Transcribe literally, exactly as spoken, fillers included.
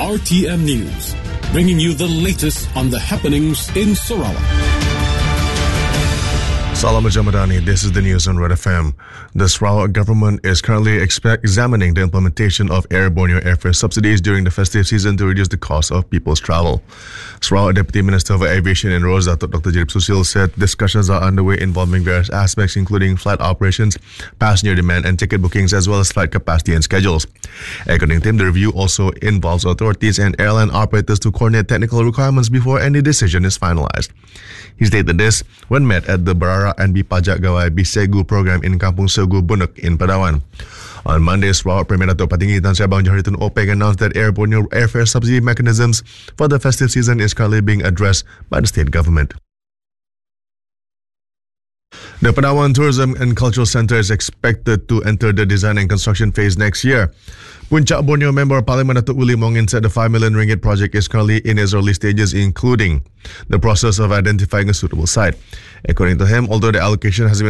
R T M News, bringing you the latest on the happenings in Sarawak. Salam Jamadani, this is the news on Red F M. The Sarawak government is currently expe- examining the implementation of air Borneo airfare subsidies during the festive season to reduce the cost of people's travel. Sarawak Deputy Minister for Aviation and Roads, Doctor Jerip Susil, said discussions are underway involving various aspects including flight operations, passenger demand and ticket bookings, as well as flight capacity and schedules. According to him, the review also involves authorities and airline operators to coordinate technical requirements before any decision is finalized. He stated this when met at the Berara and B Pajak Gawai Bisegu program in Kampung Segu Bunuk in Padawan. On Monday, Sarawak Premier Dato' Patinggi Tan Sri Abang Johari Tun Openg announced that Air Borneo airfare subsidy mechanisms for the festive season is currently being addressed by the state government. The Padawan Tourism and Cultural Centre is expected to enter the design and construction phase next year. Puncak Borneo Member of Parliament Datuk Uli Mongin said the five million ringgit project is currently in its early stages, including the process of identifying a suitable site. According to him, although the allocation has been